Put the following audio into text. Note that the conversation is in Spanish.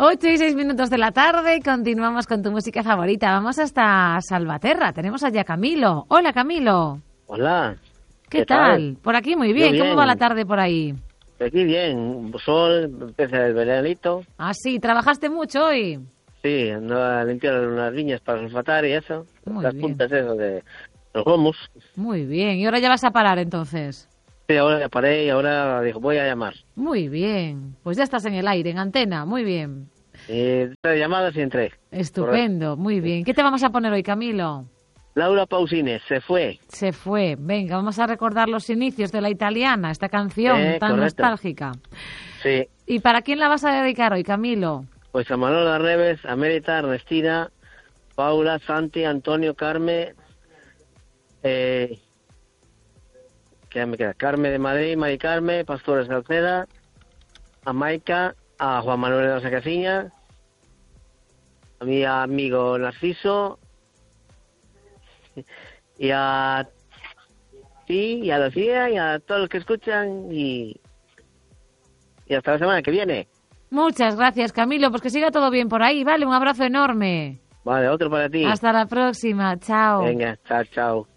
8:06 de la tarde, continuamos con tu música favorita. Vamos hasta Salvaterra, tenemos allá a Camilo. Hola, Camilo. Hola. ¿Qué tal? Por aquí muy bien. ¿Cómo va la tarde por ahí? Aquí bien, sol, empieza el veranito. Ah, sí, ¿trabajaste mucho hoy? Sí, ando a limpiar unas viñas para sulfatar y eso. Muy las bien. puntas esas de los gomos. Muy bien, y ahora ya vas a parar entonces. Sí, ahora ya paré y ahora dijo, voy a llamar. Muy bien, pues ya estás en el aire, en antena, muy bien. 3 llamadas y entré. Estupendo, correcto. Muy bien. ¿Qué te vamos a poner hoy, Camilo? Laura Pausini, Se fue. Se fue. Venga, vamos a recordar los inicios de La Italiana, esta canción tan nostálgica. Sí. ¿Y para quién la vas a dedicar hoy, Camilo? Pues a Manola Reves, a Mérita, Ernestina, Paula, Santi, Antonio, Carmen, ¿qué me queda? Carmen de Madrid, Mari Carmen, Pastores Salceda, a Maica, a Juan Manuel de la Sacaciña, a mi amigo Narciso, y a ti, y a Lucía, y a todos los que escuchan, y hasta la semana que viene. Muchas gracias, Camilo, pues que siga todo bien por ahí, ¿vale? Un abrazo enorme. Vale, otro para ti. Hasta la próxima, chao. Venga, chao, chao.